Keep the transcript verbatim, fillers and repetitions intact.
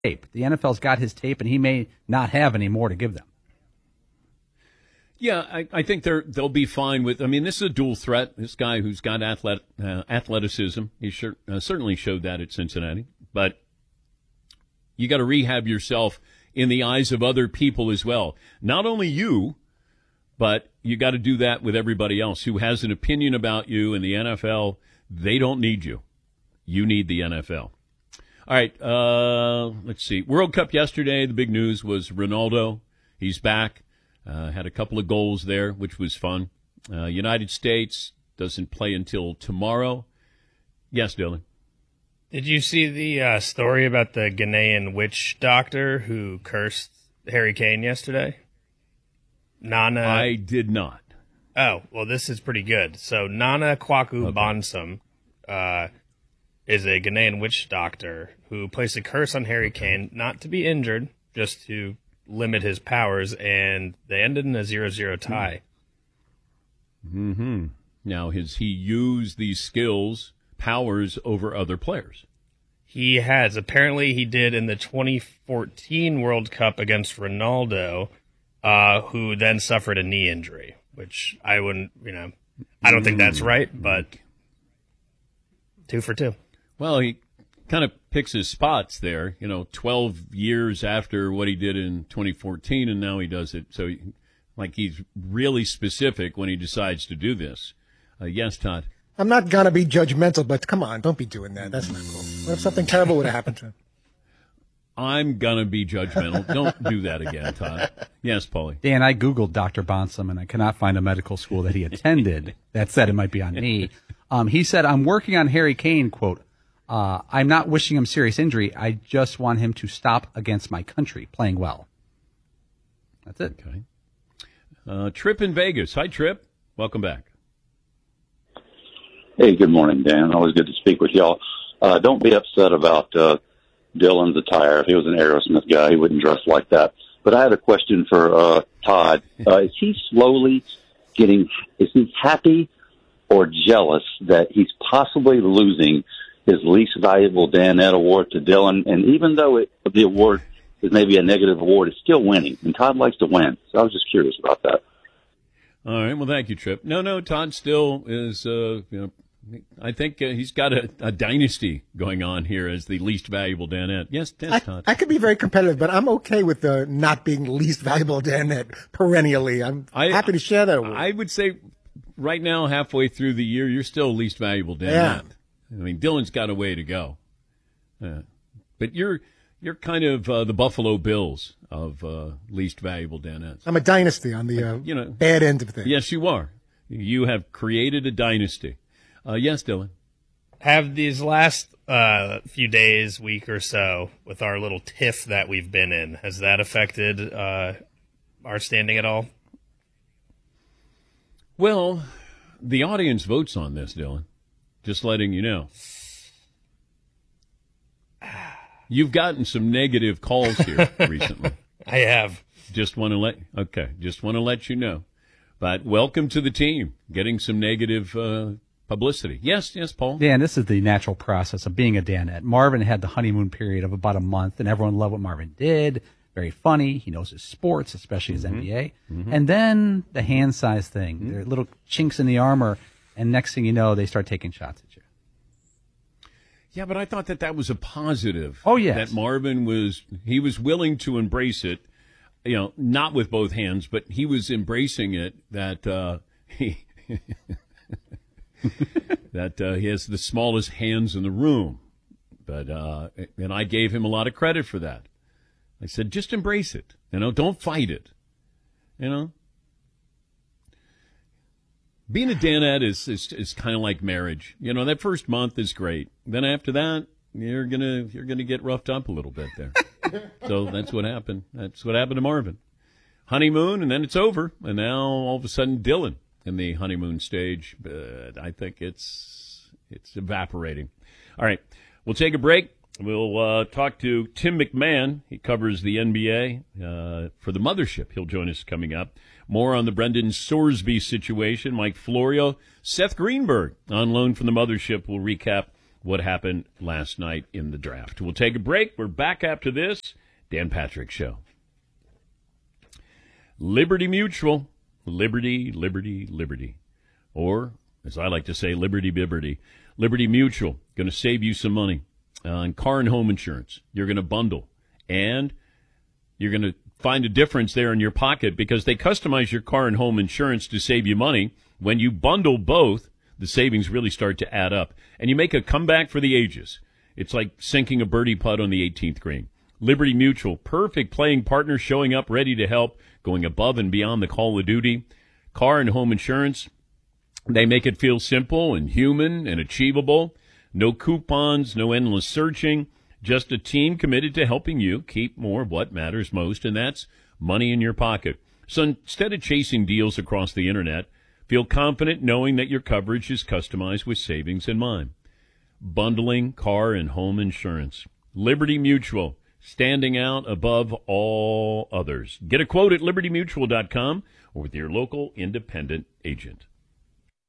tape. The N F L's got his tape, and he may not have any more to give them. Yeah, I, I think they're they'll be fine with. I mean, this is a dual threat. This guy who's got athlet, uh, athleticism, he sure, uh, certainly showed that at Cincinnati. But you got to rehab yourself in the eyes of other people as well. Not only you, but you got to do that with everybody else who has an opinion about you in the N F L. They don't need you. You need the N F L. All right, uh, let's see. World Cup yesterday, the big news was Ronaldo. He's back. Uh, had a couple of goals there, which was fun. Uh, United States doesn't play until tomorrow. Yes, Dylan. Did you see the uh, story about the Ghanaian witch doctor who cursed Harry Kane yesterday? Nana. I did not. Oh, well, this is pretty good. So Nana Kwaku Okay. Bonsam uh, is a Ghanaian witch doctor who placed a curse on Harry Kane, not to be injured, just to limit his powers, and they ended in a zero zero tie. Mm-hmm. Now, has he used these skills, powers, over other players? He has. Apparently, he did in the twenty fourteen World Cup against Ronaldo, uh, who then suffered a knee injury, which I wouldn't, you know, I don't think that's right, but two for two. Well, he kind of picks his spots there, you know, twelve years after what he did in twenty fourteen, and now he does it. So, he, like, he's really specific when he decides to do this. Uh, yes, Todd? I'm not going to be judgmental, but come on, don't be doing that. That's not cool. What if something terrible would have happened to him? I'm going to be judgmental. Don't do that again, Todd. Yes, Paulie. Dan, I Googled Doctor Bonsam, and I cannot find a medical school that he attended that said it might be on me. Um, he said, I'm working on Harry Kane, quote, uh, I'm not wishing him serious injury. I just want him to stop against my country playing well. That's it. Okay. Uh, Trip in Vegas. Hi, Trip. Welcome back. Hey, good morning, Dan. Always good to speak with y'all. Uh, don't be upset about uh, Dylan's attire. If he was an Aerosmith guy, he wouldn't dress like that. But I had a question for uh, Todd. Uh, is he slowly getting, is he happy or jealous that he's possibly losing his least valuable Danette award to Dylan? And even though it, the award is maybe a negative award, it's still winning. And Todd likes to win. So I was just curious about that. All right. Well, thank you, Trip. No, no, Todd still is, uh, you know, I think uh, he's got a, a dynasty going on here as the least valuable Danette. Yes, yes I, Todd. I could be very competitive, but I'm okay with the not being least valuable Danette perennially. I'm I, happy to share that award. I would say right now, halfway through the year, you're still least valuable Danette. Yeah. I mean, Dylan's got a way to go. Uh, but you're you're kind of uh, the Buffalo Bills of uh, least valuable Danettes. I'm a dynasty on the uh, you know, bad end of things. Yes, you are. You have created a dynasty. Uh, yes, Dylan. Have these last uh, few days, week or so, with our little tiff that we've been in, has that affected uh, our standing at all? Well, the audience votes on this, Dylan. Just letting you know. You've gotten some negative calls here recently. I have. Just want to let okay. Just want to let you know. But welcome to the team. Getting some negative uh, publicity. Yes, yes, Paul. Dan, this is the natural process of being a Danette. Marvin had the honeymoon period of about a month, and everyone loved what Marvin did. Very funny. He knows his sports, especially his mm-hmm. N B A. Mm-hmm. And then the hand size thing. Mm-hmm. There are little chinks in the armor, and next thing you know, they start taking shots at you. Yeah, but I thought that that was a positive. Oh, yes. That Marvin was, he was willing to embrace it, you know, not with both hands, but he was embracing it, that uh, he, that uh, he has the smallest hands in the room. But, uh, and I gave him a lot of credit for that. I said, just embrace it, you know, don't fight it, you know. Being a Danette is, is is kind of like marriage. You know, that first month is great. Then after that, you're gonna you're gonna get roughed up a little bit there. So that's what happened. That's what happened to Marvin. Honeymoon, and then it's over. And now all of a sudden, Dylan in the honeymoon stage. But I think it's it's evaporating. All right, we'll take a break. We'll uh, talk to Tim McMahon. He covers the N B A uh, for the Mothership. He'll join us coming up. More on the Brendan Sorsby situation. Mike Florio, Seth Greenberg on loan from the Mothership. We'll recap what happened last night in the draft. We'll take a break. We're back after this. Dan Patrick Show. Liberty Mutual. Liberty, Liberty, Liberty. Or, as I like to say, Liberty Bibberty. Liberty Mutual, going to save you some money on car and home insurance. You're going to bundle. And you're going to find a difference there in your pocket because they customize your car and home insurance to save you money. When you bundle both, the savings really start to add up. And you make a comeback for the ages. It's like sinking a birdie putt on the eighteenth green. Liberty Mutual, perfect playing partner, showing up ready to help, going above and beyond the call of duty. Car and home insurance, they make it feel simple and human and achievable. No coupons, no endless searching. Just a team committed to helping you keep more of what matters most, and that's money in your pocket. So instead of chasing deals across the internet, feel confident knowing that your coverage is customized with savings in mind. Bundling car and home insurance. Liberty Mutual, standing out above all others. Get a quote at liberty mutual dot com or with your local independent agent.